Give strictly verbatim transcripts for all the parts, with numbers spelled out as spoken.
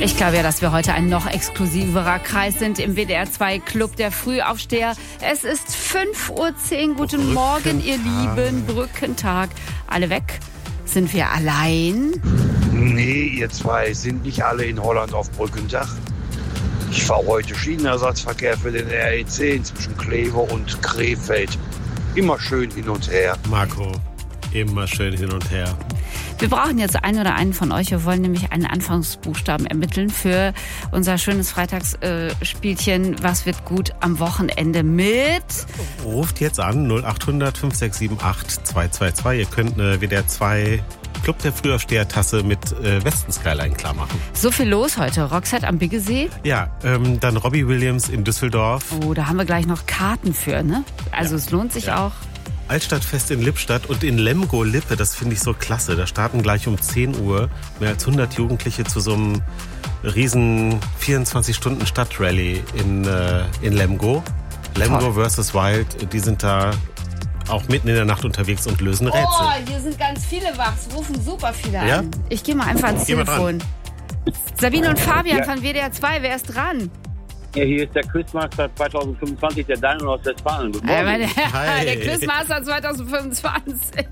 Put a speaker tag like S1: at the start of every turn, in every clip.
S1: Ich glaube ja, dass wir heute ein noch exklusiverer Kreis sind im W D R zwei Club der Frühaufsteher. Es ist fünf Uhr zehn. Guten Morgen, ihr Lieben. Brückentag. Alle weg? Sind wir allein?
S2: Nee, ihr zwei sind nicht alle in Holland auf Brückentag. Ich fahre heute Schienenersatzverkehr für den R E zehn zwischen Kleve und Krefeld. Immer schön hin und her.
S3: Marco, immer schön hin und her.
S1: Wir brauchen jetzt einen oder einen von euch. Wir wollen nämlich einen Anfangsbuchstaben ermitteln für unser schönes Freitagsspielchen. Äh, Was wird gut am Wochenende mit?
S3: Ruft jetzt an null acht hundert fünf sechs sieben acht zwei zwei zwei. Ihr könnt eine W D R zwei Club der Frühaufsteher-Tasse mit äh, Westen Skyline klar machen.
S1: So viel los heute. Roxette am Biggesee.
S3: Ja, ähm, dann Robbie Williams in Düsseldorf.
S1: Oh, da haben wir gleich noch Karten für, ne? Also ja. Es lohnt sich ja. auch.
S3: Altstadtfest in Lippstadt und in Lemgo-Lippe, das finde ich so klasse. Da starten gleich um zehn Uhr mehr als hundert Jugendliche zu so einem riesen vierundzwanzig Stunden Stadtrally in, äh, in Lemgo. Lemgo Toll. versus Wild, die sind da auch mitten in der Nacht unterwegs und lösen Rätsel.
S1: Oh, hier sind ganz viele wach, es rufen super viele
S3: ja?
S1: an. Ich gehe mal einfach ans
S3: Geh
S1: Telefon. Sabine und Fabian
S4: ja.
S1: von W D R zwei, wer ist dran?
S4: Ja, hier ist der Quizmaster zwanzig fünfundzwanzig, der Daniel aus Westfalen. Guten Morgen.
S1: Äh, meine,
S3: Hi.
S1: Der Quizmaster zwanzig fünfundzwanzig.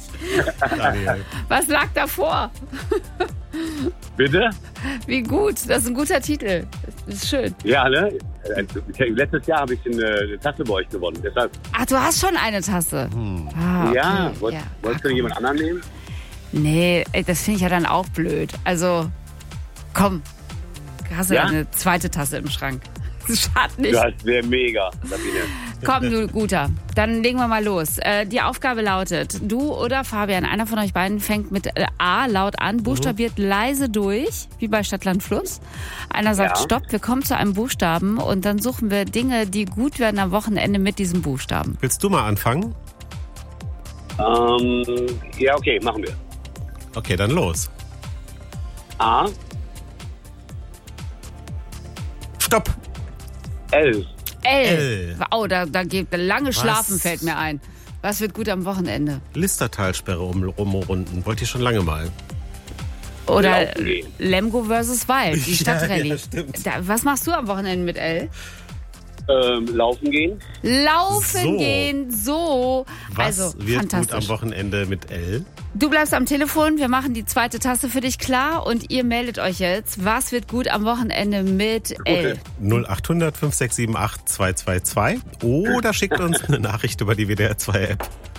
S1: Was lag davor?
S4: Bitte?
S1: Wie gut, das ist ein guter Titel. Das ist schön.
S4: Ja, ne? Letztes Jahr habe ich eine Tasse bei euch gewonnen, deshalb.
S1: Ach, du hast schon eine Tasse.
S3: Hm.
S1: Ah, okay.
S4: Ja, wollt,
S1: ja.
S4: wolltest du jemand anderen nehmen?
S1: Nee, das finde ich ja dann auch blöd. Also, komm, hast du ja? eine zweite Tasse im Schrank. Das schadet nicht.
S4: Das wäre mega, Sabine.
S1: Komm, du Guter, dann legen wir mal los. Äh, die Aufgabe lautet, du oder Fabian, einer von euch beiden fängt mit äh, A laut an, buchstabiert mhm. leise durch, wie bei Stadt, Land, Fluss. Einer sagt
S4: ja.
S1: Stopp, wir kommen zu einem Buchstaben und dann suchen wir Dinge, die gut werden am Wochenende mit diesem Buchstaben.
S3: Willst du mal anfangen?
S4: Ähm, ja, okay, machen wir.
S3: Okay, dann los.
S4: A.
S3: Stopp!
S4: L.
S1: L.
S3: L.
S1: Oh, da, da geht lange
S3: Was?
S1: Schlafen, fällt mir ein. Was wird gut am Wochenende?
S3: Listertalsperre um, umrunden. Wollt ihr schon lange mal?
S1: Oder
S4: Laufen gehen.
S1: Lemgo versus Wild, die
S3: Ja,
S1: Stadtrallye.
S3: ja, stimmt.
S1: Da, was machst du am Wochenende mit L?
S4: Ähm, laufen gehen.
S1: Laufen
S3: So.
S1: gehen, so.
S3: Was
S1: also,
S3: wird gut
S1: fantastisch.
S3: am Wochenende mit L?
S1: Du bleibst am Telefon, wir machen die zweite Tasse für dich klar und ihr meldet euch jetzt. Was wird gut am Wochenende mit L?
S3: null acht hundert fünf sechs sieben acht zwei zwei zwei oder schickt uns eine Nachricht über die W D R zwei App.